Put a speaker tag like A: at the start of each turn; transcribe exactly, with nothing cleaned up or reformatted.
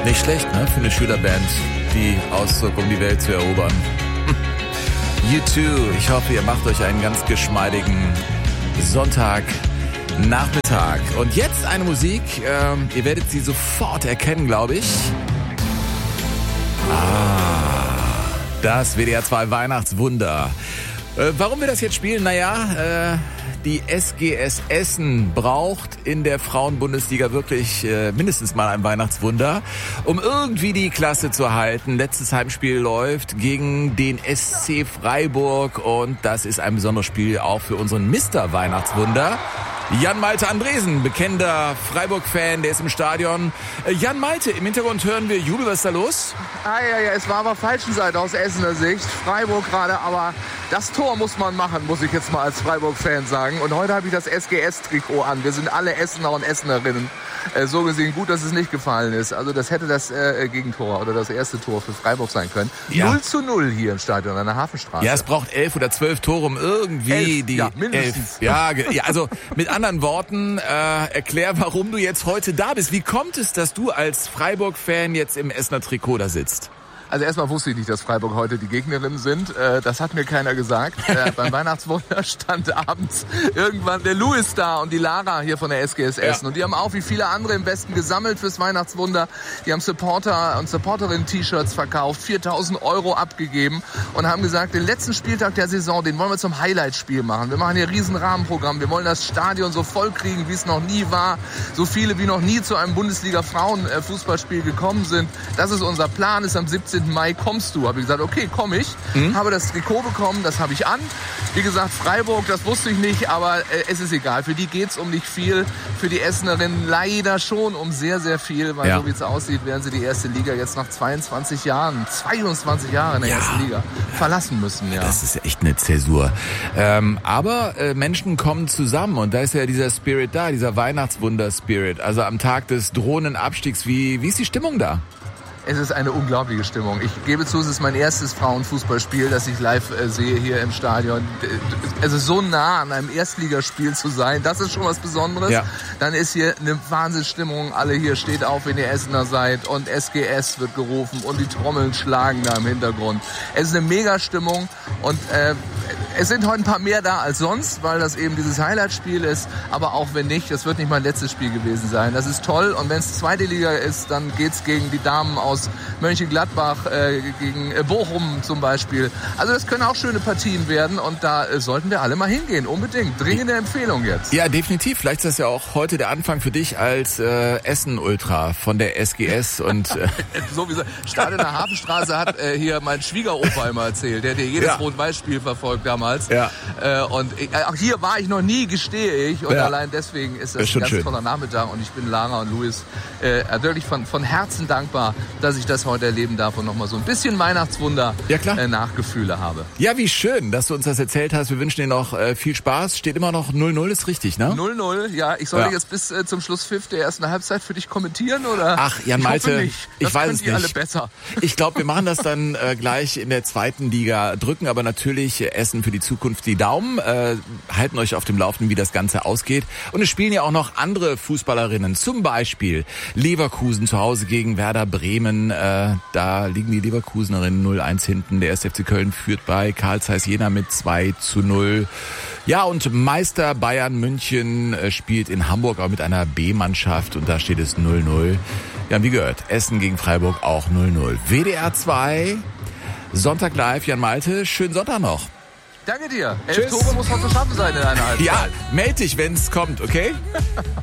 A: Nicht schlecht, ne? Für eine Schülerband, die auszog, um die Welt zu erobern. You too. Ich hoffe, ihr macht euch einen ganz geschmeidigen Sonntagnachmittag. Und jetzt eine Musik, ähm, ihr werdet sie sofort erkennen, glaube ich. Ah, das W D R zwei Weihnachtswunder. Äh, warum wir das jetzt spielen? Naja, äh, die S G S Essen braucht in der Frauenbundesliga wirklich äh, mindestens mal ein Weihnachtswunder, um irgendwie die Klasse zu halten. Letztes Heimspiel läuft gegen den S C Freiburg und das ist ein besonderes Spiel auch für unseren Mister Weihnachtswunder. Jan Malte Andresen, bekennender Freiburg-Fan, der ist im Stadion. Äh, Jan Malte, im Hintergrund hören wir Jubel, was ist da los?
B: Ah, ja, ja, es war aber falschen Seite aus Essener Sicht. Freiburg gerade, aber das Tor muss man machen, muss ich jetzt mal als Freiburg-Fan sagen. Und heute habe ich das S G S-Trikot an. Wir sind alle Essener und Essenerinnen. Äh, so gesehen gut, dass es nicht gefallen ist. Also das hätte das äh, Gegentor oder das erste Tor für Freiburg sein können. Ja. null zu null hier im Stadion an der Hafenstraße.
A: Ja, es braucht elf oder zwölf Tore, um irgendwie
B: elf,
A: die...
B: Ja, mindestens.
A: Elf. Ja, ja, also mit anderen Worten, äh, erklär, warum du jetzt heute da bist. Wie kommt es, dass du als Freiburg-Fan jetzt im Essener Trikot da sitzt?
B: Also erstmal wusste ich nicht, dass Freiburg heute die Gegnerinnen sind. Das hat mir keiner gesagt. Beim Weihnachtswunder stand abends irgendwann der Louis da und die Lara hier von der S G S Essen. Ja. Und die haben auch wie viele andere im Westen gesammelt fürs Weihnachtswunder. Die haben Supporter und Supporterinnen-T-Shirts verkauft, viertausend Euro abgegeben und haben gesagt, den letzten Spieltag der Saison, den wollen wir zum Highlight-Spiel machen. Wir machen hier ein riesen Rahmenprogramm. Wir wollen das Stadion so voll kriegen, wie es noch nie war. So viele wie noch nie zu einem Bundesliga-Frauen-Fußballspiel gekommen sind. Das ist unser Plan, ist am siebzehnten Mai kommst du. Habe ich gesagt, okay, komme ich. Mhm. Habe das Trikot bekommen, das habe ich an. Wie gesagt, Freiburg, das wusste ich nicht, aber äh, es ist egal. Für die geht's um nicht viel. Für die Essenerinnen leider schon um sehr, sehr viel, weil ja. so wie es aussieht, werden sie die erste Liga jetzt nach zweiundzwanzig Jahren, zweiundzwanzig Jahre in der ja. ersten Liga verlassen müssen. Ja.
A: Das ist echt eine Zäsur. Ähm, aber äh, Menschen kommen zusammen und da ist ja dieser Spirit da, dieser Weihnachtswunder-Spirit. Also am Tag des drohenden Abstiegs, wie, wie ist die Stimmung da?
B: Es ist eine unglaubliche Stimmung. Ich gebe zu, es ist mein erstes Frauenfußballspiel, das ich live äh, sehe hier im Stadion. Also so nah an einem Erstligaspiel zu sein, das ist schon was Besonderes. Ja. Dann ist hier eine Wahnsinnsstimmung. Alle hier steht auf, wenn ihr Essener seid und S G S wird gerufen und die Trommeln schlagen da im Hintergrund. Es ist eine Mega-Stimmung und äh, es sind heute ein paar mehr da als sonst, weil das eben dieses Highlight-Spiel ist. Aber auch wenn nicht, das wird nicht mein letztes Spiel gewesen sein. Das ist toll und wenn es zweite Liga ist, dann geht's gegen die Damen aus aus Mönchengladbach äh, gegen äh, Bochum zum Beispiel. Also das können auch schöne Partien werden und da äh, sollten wir alle mal hingehen, unbedingt. Dringende Empfehlung jetzt.
A: Ja, definitiv. Vielleicht ist das ja auch heute der Anfang für dich als äh, Essen-Ultra von der S G S. Und äh
B: sowieso. Stadion in der Hafenstraße hat äh, hier mein Schwiegeropa immer erzählt, der hat ja jedes ja. Rot-Weiß-Spiel verfolgt damals. Ja. Äh, und ich, auch hier war ich noch nie, gestehe ich. Und ja. allein deswegen ist das ist ein ganz schön. Toller Nachmittag und ich bin Lara und Louis äh, wirklich von, von Herzen dankbar, dass ich das heute erleben darf und nochmal so ein bisschen Weihnachtswunder ja, klar. Äh, Nachgefühle habe.
A: Ja, wie schön, dass du uns das erzählt hast. Wir wünschen dir noch äh, viel Spaß. Steht immer noch null null, ist richtig, ne?
B: null null, ja. Ich soll ja. jetzt bis äh, zum Schlusspfiff der ersten Halbzeit für dich kommentieren, oder?
A: Ach, Jan
B: ich
A: Malte,
B: nicht.
A: ich
B: das
A: weiß es nicht.
B: alle besser.
A: Ich glaube, wir machen das dann äh, gleich in der zweiten Liga, drücken aber natürlich äh, Essen für die Zukunft die Daumen, äh, halten euch auf dem Laufenden, wie das Ganze ausgeht. Und es spielen ja auch noch andere Fußballerinnen, zum Beispiel Leverkusen zu Hause gegen Werder Bremen. Äh, da liegen die Leverkusenerinnen null eins hinten. Der erste F C Köln führt bei Carl Zeiss Jena mit zwei zu null. Ja, und Meister Bayern München äh, spielt in Hamburg auch mit einer B-Mannschaft und da steht es null null. Ja, wie gehört, Essen gegen Freiburg auch null null. W D R zwei, Sonntag live, Jan Malte, schönen Sonntag noch.
B: Danke dir. Elf Tore muss noch zu schaffen sein in einer Halbzeit.
A: Ja, meld dich, wenn es kommt, okay?